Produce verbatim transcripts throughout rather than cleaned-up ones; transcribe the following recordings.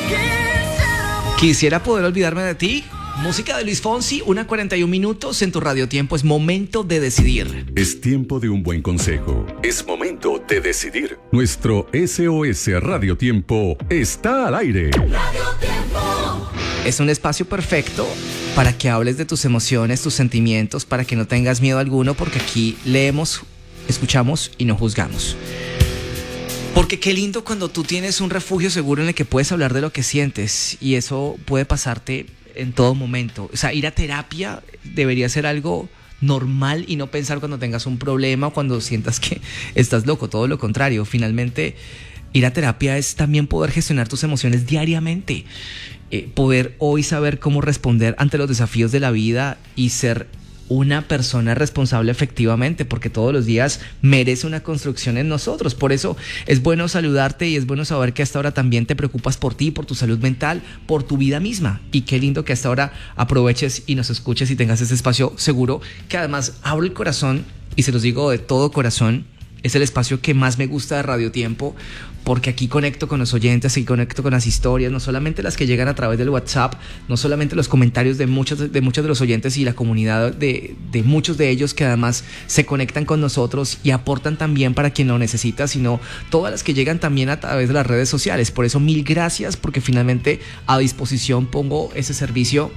Quisiera poder olvidarme de ti. Música de Luis Fonsi, una cuarenta y un minutos en tu Radio Tiempo. Es momento de decidir. Es tiempo de un buen consejo. Es momento de decidir. Nuestro S O S Radio Tiempo está al aire. Radio Tiempo. Es un espacio perfecto para que hables de tus emociones, tus sentimientos, para que no tengas miedo alguno, porque aquí leemos, escuchamos y no juzgamos. Porque qué lindo cuando tú tienes un refugio seguro en el que puedes hablar de lo que sientes, y eso puede pasarte en todo momento. O sea, ir a terapia debería ser algo normal y no pensar cuando tengas un problema o cuando sientas que estás loco. Todo lo contrario. Finalmente, ir a terapia es también poder gestionar tus emociones diariamente. Eh, poder hoy saber cómo responder ante los desafíos de la vida y ser una persona responsable efectivamente, porque todos los días merece una construcción en nosotros. Por eso es bueno saludarte y es bueno saber que hasta ahora también te preocupas por ti, por tu salud mental, por tu vida misma. Y qué lindo que hasta ahora aproveches y nos escuches y tengas ese espacio seguro, que además abro el corazón y se los digo de todo corazón. Es el espacio que más me gusta de Radio Tiempo, porque aquí conecto con los oyentes, aquí conecto con las historias, no solamente las que llegan a través del WhatsApp, no solamente los comentarios de muchos de, muchos de los oyentes y la comunidad de, de muchos de ellos que además se conectan con nosotros y aportan también para quien lo necesita, sino todas las que llegan también a través de las redes sociales. Por eso mil gracias, porque finalmente a disposición pongo ese servicio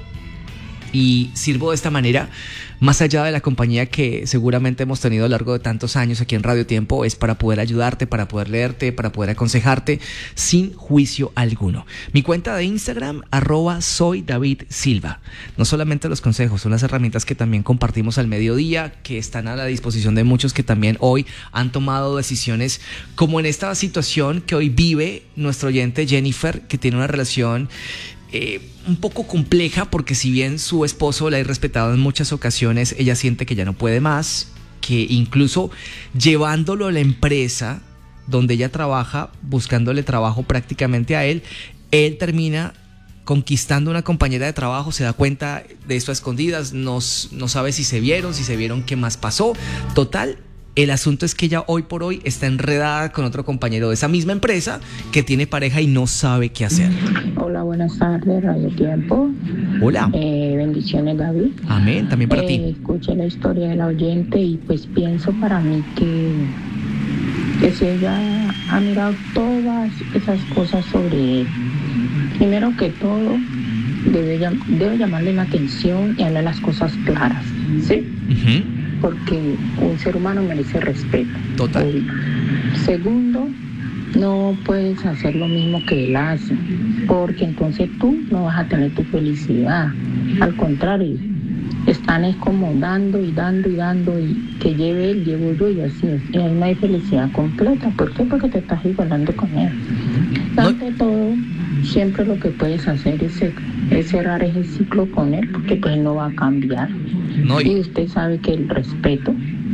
y sirvo de esta manera. Más allá de la compañía que seguramente hemos tenido a lo largo de tantos años aquí en Radio Tiempo, es para poder ayudarte, para poder leerte, para poder aconsejarte sin juicio alguno. Mi cuenta de Instagram, arroba soy David Silva. No solamente los consejos, son las herramientas que también compartimos al mediodía, que están a la disposición de muchos que también hoy han tomado decisiones, como en esta situación que hoy vive nuestro oyente Jennifer, que tiene una relación Eh, un poco compleja, porque si bien su esposo la ha irrespetado en muchas ocasiones, ella siente que ya no puede más, que incluso llevándolo a la empresa donde ella trabaja, buscándole trabajo prácticamente a él, él termina conquistando una compañera de trabajo, se da cuenta de esto a escondidas, no, no sabe si se vieron, si se vieron, qué más pasó. Total, el asunto es que ella hoy por hoy está enredada con otro compañero de esa misma empresa que tiene pareja y no sabe qué hacer. Hola, buenas tardes, Radio Tiempo. Hola. Eh, bendiciones, David. Amén, también para eh, ti. Escuché la historia del oyente y pues pienso para mí que, que si ella ha mirado todas esas cosas sobre él, primero que todo, debe, debe llamarle la atención y hablar las cosas claras, ¿sí? Uh-huh. Porque un ser humano merece respeto. Total. Eh, segundo, no puedes hacer lo mismo que él hace, porque entonces tú no vas a tener tu felicidad. Al contrario, están es como dando y dando y dando, y que lleve él, llevo yo, y así es. Y ahí no hay felicidad completa. ¿Por qué? Porque te estás igualando con él. No. Ante todo, siempre lo que puedes hacer es, es cerrar ese ciclo con él, porque pues él no va a cambiar. No, y... y usted sabe que el respeto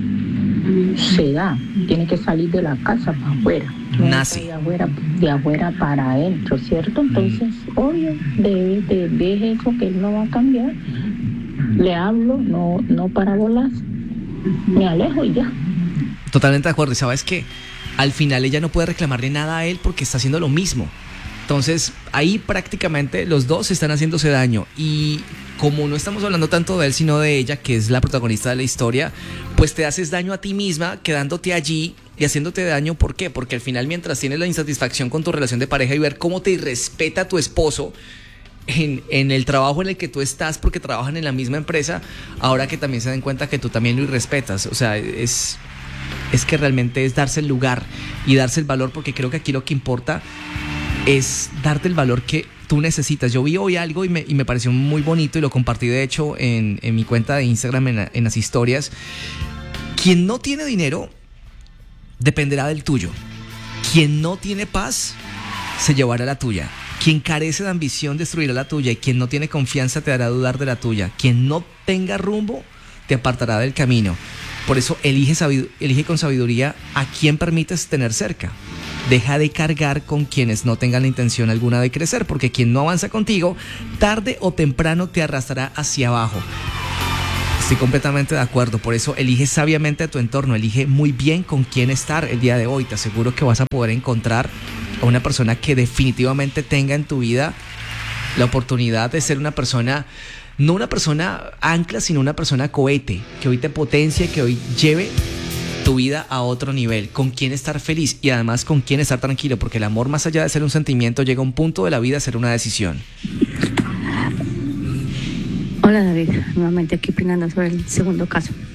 se da, tiene que salir de la casa para afuera, no nace de afuera, de afuera para adentro, ¿cierto? Entonces, mm. obvio, de, de, deje eso que él no va a cambiar, le hablo, no, no para bolas, me alejo y ya. Totalmente de acuerdo. Y sabes que al final ella no puede reclamarle nada a él porque está haciendo lo mismo. Entonces ahí prácticamente los dos están haciéndose daño, y como no estamos hablando tanto de él sino de ella, que es la protagonista de la historia, pues te haces daño a ti misma quedándote allí y haciéndote daño. ¿Por qué? Porque al final, mientras tienes la insatisfacción con tu relación de pareja y ver cómo te irrespeta tu esposo en, en el trabajo en el que tú estás, porque trabajan en la misma empresa, ahora que también se den cuenta que tú también lo irrespetas. O sea, es, es que realmente es darse el lugar y darse el valor, porque creo que aquí lo que importa es darte el valor que tú necesitas. Yo vi hoy algo y me, y me pareció muy bonito, y lo compartí de hecho en, en mi cuenta de Instagram, en, en las historias. Quien no tiene dinero dependerá del tuyo. Quien no tiene paz se llevará la tuya. Quien carece de ambición destruirá la tuya, y quien no tiene confianza te hará dudar de la tuya. Quien no tenga rumbo te apartará del camino. Por eso elige, sabidu- elige con sabiduría a quien permites tener cerca. Deja de cargar con quienes no tengan la intención alguna de crecer, porque quien no avanza contigo, tarde o temprano te arrastrará hacia abajo. Estoy completamente de acuerdo. Por eso elige sabiamente a tu entorno, elige muy bien con quién estar el día de hoy. Te aseguro que vas a poder encontrar a una persona que definitivamente tenga en tu vida la oportunidad de ser una persona, no una persona ancla, sino una persona cohete, que hoy te potencie, que hoy lleve tu vida a otro nivel, con quien estar feliz y además con quien estar tranquilo, porque el amor, más allá de ser un sentimiento, llega a un punto de la vida a ser una decisión. Hola David, nuevamente aquí opinando sobre el segundo caso.